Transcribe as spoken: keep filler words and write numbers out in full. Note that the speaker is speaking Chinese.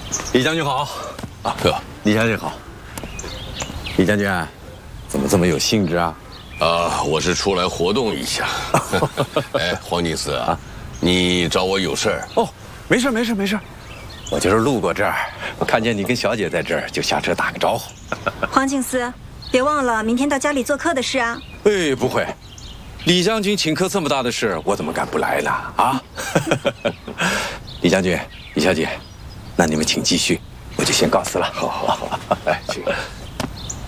李将军好， 啊，哥， 李将军好。李将军，怎么这么有兴致啊？ 啊，我是出来活动一下。哎，黄金丝啊，你找我有事儿？ 哦，没事没事没事，我就是路过这儿，我看见你跟小姐在这儿，就下车打个招呼。 黄静思，别忘了明天到家里做客的事啊。 哎，不会，李将军请客这么大的事，我怎么敢不来呢？啊！李将军，李小姐，那你们请继续，我就先告辞了。 好好好，来，请。